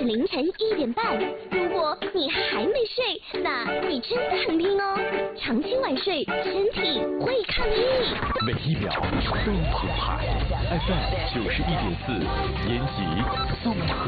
凌晨1点半。如果你还没睡，那你真的很拼哦。长期晚睡，身体会抗议。 每一秒都澎湃。FM 91.4，延吉综合